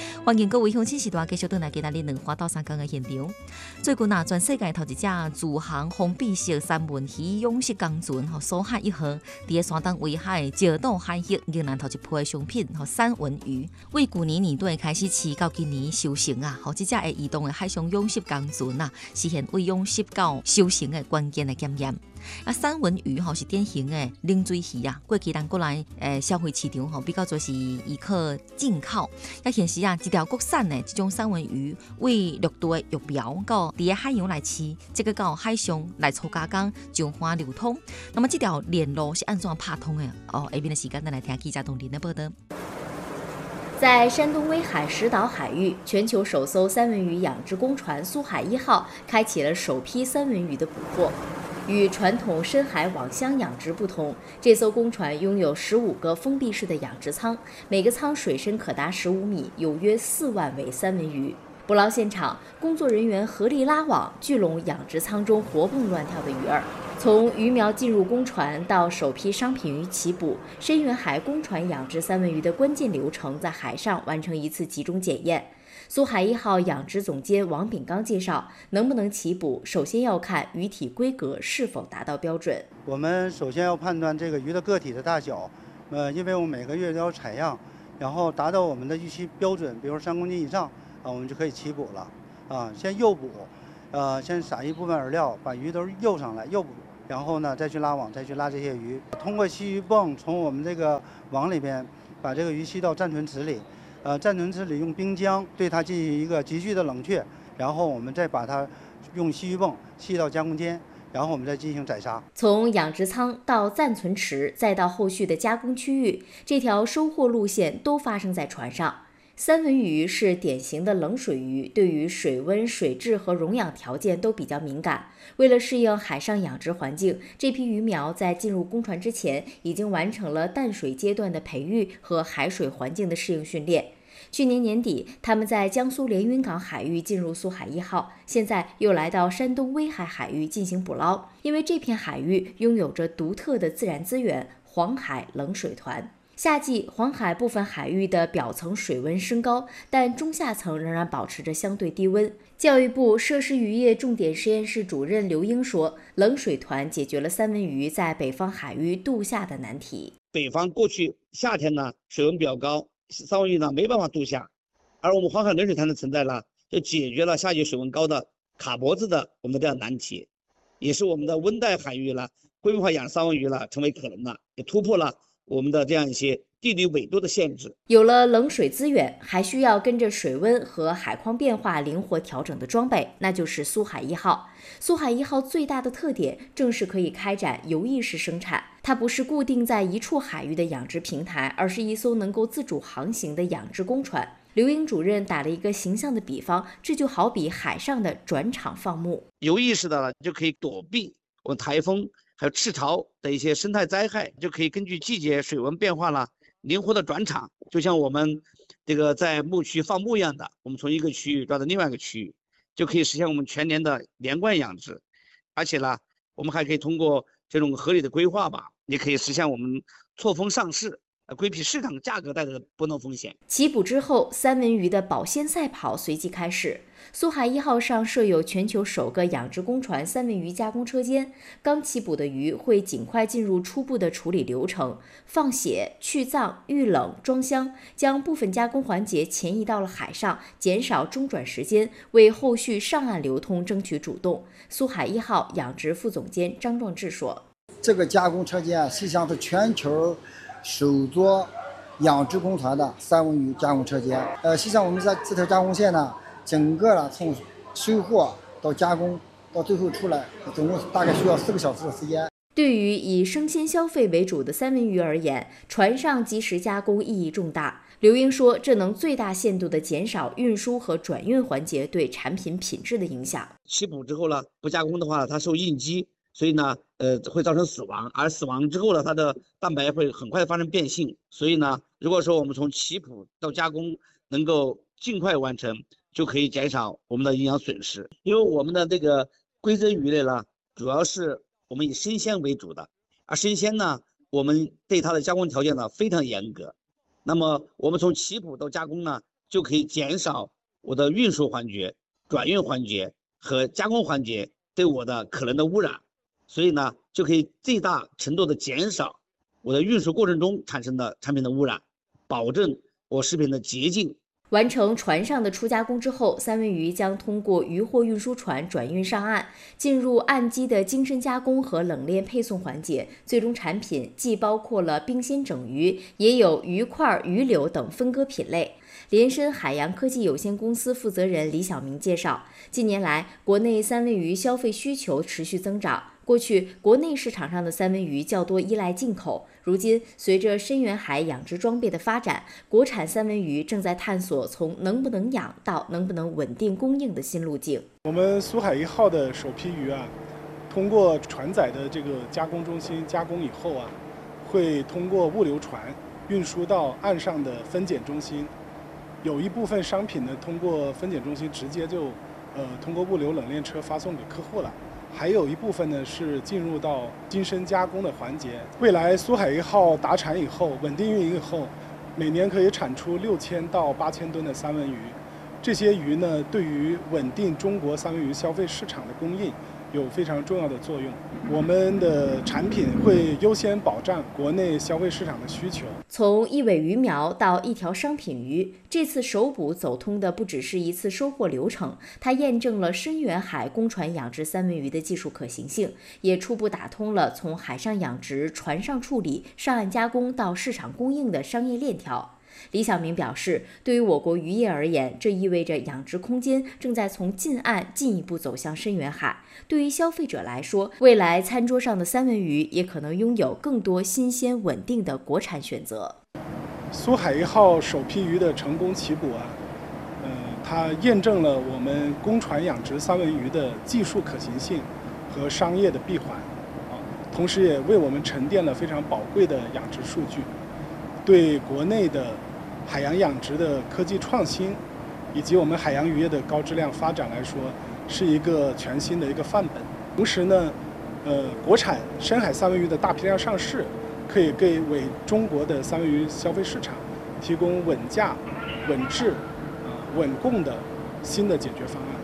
欢迎各位乡亲时段继续回来，今仔日2到3天的现场。最近全世界头一只自航封闭式三文鱼养殖工船苏海1号，在山东威海石岛海域仍然头一批的商品三文鱼，为去年年底开始饲到今年收成啊！这只会移动的海上养殖工船啊，实现为养殖到收成的关键的检验。三文鱼是典型的冷水鱼啊，过去咱国内消费市场比较多是依靠进口，也显示一条国产的这种三文鱼为陆地的育苗，到伫海洋来饲，这个到海上来做加工、上花流通。那么这条链路是安怎拍通的？下面的时间咱来听记者董林的报道。 在山东威海石岛海域，全球首艘三文鱼养殖公船苏海1号开启了首批三文鱼的捕获。与传统深海网箱养殖不同，这艘公船拥有15个封闭式的养殖舱，每个舱水深可达15米，有约4万尾三文鱼。捕捞现场，工作人员合力拉网，聚拢养殖舱中活蹦乱跳的鱼儿。从鱼苗进入公船到首批商品鱼起捕，深远海公船养殖三文鱼的关键流程在海上完成一次集中检验。苏海1号养殖总监王炳刚介绍，能不能起捕，首先要看鱼体规格是否达到标准。 我们首先要判断这个鱼的个体的大小，因为我们每个月都要采样，然后达到我们的预期标准，比如3公斤以上我们就可以起捕了先诱捕，先撒一部分饵料，把鱼都诱上来，诱捕，然后呢再去拉网，再去拉这些鱼，通过吸鱼泵从我们这个网里边把这个鱼吸到暂存池里。暂存池里用冰浆对它进行一个急剧的冷却，然后我们再把它用吸鱼泵吸到加工间，然后我们再进行宰杀。 从养殖舱到暂存池，再到后续的加工区域，这条收获路线都发生在船上。三文鱼是典型的冷水鱼，对于水温、水质和溶氧条件都比较敏感。为了适应海上养殖环境，这批鱼苗在进入公船之前，已经完成了淡水阶段的培育和海水环境的适应训练。去年年底，他们在江苏连云港海域进入苏海1号，现在又来到山东威海海域进行捕捞。因为这片海域拥有着独特的自然资源——黄海冷水团。夏季，黄海部分海域的表层水温升高，但中下层仍然保持着相对低温。教育部设施渔业重点实验室主任刘英说，冷水团解决了三文鱼在北方海域度夏的难题。 北方过去夏天呢，水温比较高，三文鱼呢没办法度夏，而我们黄海冷水团的存在呢，就解决了夏季水温高的卡脖子的我们的这样难题，也是我们的温带海域呢规模化养三文鱼呢成为可能了，也突破了我们的这样一些地理纬度的限制。 有了冷水资源，还需要跟着水温和海况变化灵活调整的装备，那就是苏海1号。苏海1号最大的特点正是可以开展游弋式生产，它不是固定在一处海域的养殖平台，而是一艘能够自主航行的养殖公船。刘英主任打了一个形象的比方，这就好比海上的转场放牧。 游弋式的了，就可以躲避我们台风还有赤潮的一些生态灾害，就可以根据季节水温变化了灵活的转场，就像我们这个在牧区放牧一样的，我们从一个区域转到另外一个区域，就可以实现我们全年的连贯养殖。而且呢，我们还可以通过这种合理的规划吧，也可以实现我们错峰上市，规避市场价格带来的波动风险。 起捕之后，三文鱼的保鲜赛跑随即开始。苏海1号上设有全球首个养殖公船三文鱼加工车间，刚起捕的鱼会尽快进入初步的处理流程，放血、去脏、预冷、装箱，将部分加工环节前移到了海上，减少中转时间，为后续上岸流通争取主动。苏海1号养殖副总监张壮志说：“ 这个加工车间实际上是全球首座养殖公船的三文鱼加工车间。实际上我们在这条加工线呢，整个呢从收获到加工到最后出来，总共大概需要4个小时的时间。” 对于以生鲜消费为主的三文鱼而言，船上及时加工意义重大。刘英说，这能最大限度地减少运输和转运环节对产品品质的影响。 起捕之后呢，不加工的话，它受应激，所以呢，会造成死亡，而死亡之后呢，它的蛋白会很快发生变性。所以呢，如果说我们从起捕到加工能够尽快完成，就可以减少我们的营养损失。因为我们的这个规则鱼类呢，主要是我们以生鲜为主的，而生鲜呢，我们对它的加工条件呢非常严格。那么我们从起捕到加工呢， 就可以减少我的运输环节、转运环节和加工环节对我的可能的污染，所以呢，就可以最大程度的减少我的运输过程中产生的产品的污染，保证我食品的洁净。 完成船上的初加工之后，三文鱼将通过渔货运输船转运上岸，进入岸基的精深加工和冷链配送环节。最终产品既包括了冰鲜整鱼，也有鱼块、鱼柳等分割品类。联深海洋科技有限公司负责人李晓明介绍，近年来国内三文鱼消费需求持续增长。过去，国内市场上的三文鱼较多依赖进口。如今，随着深远海养殖装备的发展，国产三文鱼正在探索从能不能养到能不能稳定供应的新路径。 我们苏海1号的首批鱼啊，通过船载的这个加工中心加工以后啊，会通过物流船运输到岸上的分拣中心。有一部分商品呢，通过分拣中心直接就通过物流冷链车发送给客户了。还有一部分呢是进入到精深加工的环节。未来苏海1号达产以后，稳定运营以后，每年可以产出6000到8000吨的三文鱼。这些鱼呢，对于稳定中国三文鱼消费市场的供应有非常重要的作用。我们的产品会优先保障国内消费市场的需求。 从一尾鱼苗到一条商品鱼，这次首捕走通的不只是一次收获流程，它验证了深远海公船养殖三文鱼的技术可行性，也初步打通了从海上养殖、船上处理、上岸加工到市场供应的商业链条。李晓明表示，对于我国渔业而言，这意味着养殖空间正在从近岸进一步走向深远海。对于消费者来说，未来餐桌上的三文鱼也可能拥有更多新鲜稳定的国产选择。 苏海1号首批鱼的成功起捕啊，它验证了我们公船养殖三文鱼的技术可行性和商业的闭环啊，同时也为我们沉淀了非常宝贵的养殖数据，对国内的海洋养殖的科技创新以及我们海洋渔业的高质量发展来说，是一个全新的一个范本。同时呢，国产深海三文鱼的大批量上市，可以为中国的三文鱼消费市场提供稳价、稳质、稳供的新的解决方案。